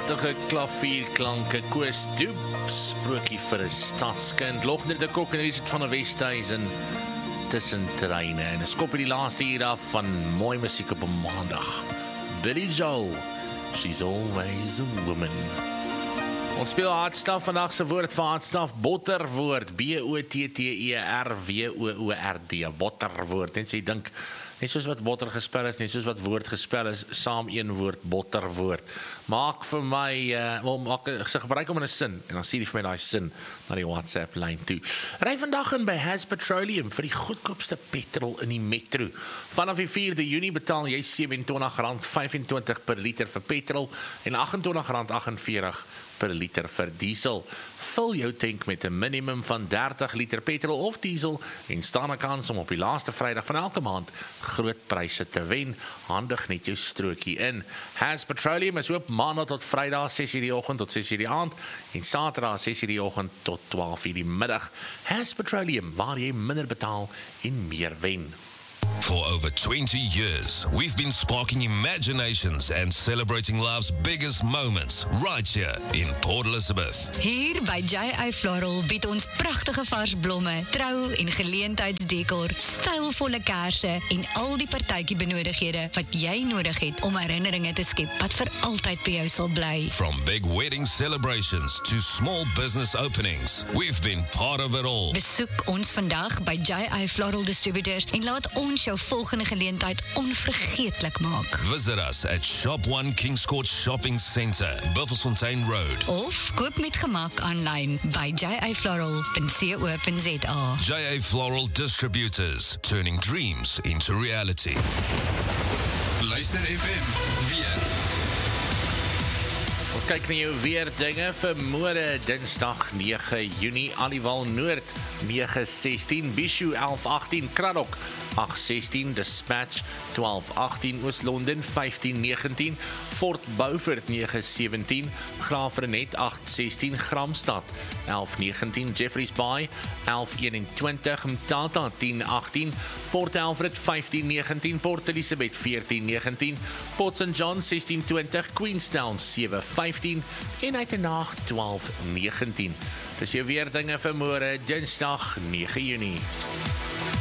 Pragtige klavierklanke, Koos Doep, sprokie vir 'n stadskind, Logner de Kok en Richard van der Westhuizen tussen treine. En 'n skop in die laaste uur af van mooi musiek op 'n maandag. Billy Joel, She's Always a Woman. Ons speel hardstaf, vandag se woord vir hardstaf, botterwoord, B-O-T-T-E-R-W-O-O-R-D, botterwoord, net sê jy dink, net soos wat botter gespel is, net soos wat woord gespel is, saam een woord, botterwoord. Maak vir my, sy gebruik om in 'n sin, en dan stuur jy vir my daai sin na die WhatsApp lyn toe. Ry vandag in by Has Petroleum vir die goedkoopste petrol in die metro. Vanaf die 4de Junie betaal jy R27.25 per liter vir petrol en R28.48 per liter vir diesel. Vul jou tank met 'n minimum van 30 liter petrol of diesel en staan 'n kans om op die laaste Vrydag van elke maand groot pryse te wen. Handig net jou strokie in. Has Petroleum is oop maandag tot Vrydag 6:00 die oggend tot 6:00 die aand en Saterdag 6:00 die oggend tot 12:00 die middag. Has Petroleum, waar jy minder betaal en meer wen. For over 20 years, we've been sparking imaginations and celebrating life's biggest moments right here in Port Elizabeth. Hier by J.A. Floral bied ons pragtige vars blomme, trou- en geleentheidsdekor, stylvolle kersse en al die partytjie benodighede wat jy nodig het om herinneringe te skep wat vir altyd by jou sal bly. From big wedding celebrations to small business openings, we've been part of it all. Besoek ons vandag by J.A. Floral Distributors en laat ons jou volgende geleentheid onvergeetlik maak. Visit us at Shop 1 Kings Court Shopping Centre, Buffelsfontein Road. Of koop met gemak aanlyn by jafloral.co.za. J.A. Floral Distributors, turning dreams into reality. Luister FM, weer. Ons kyk na jou weer dinge vir môre Dinsdag 9 Junie, Aliwal Noord 9:16, Bishu 11:18, Kraddock 8:16, Dispatch 12:18, Oos-London 15:19, Fort Beaufort 9:17, Graafrenet 8:16, Gramstad 11:19, Jeffreys Bay 11:21, Mthatha 10:18, Port Alfred 15:19, Port Elizabeth 14:19, Port St John 16:20, Queenstown 7:15 en Uitenhage 12:19. Dis jou weer dinge vir môre Dinsdag 9 Junie.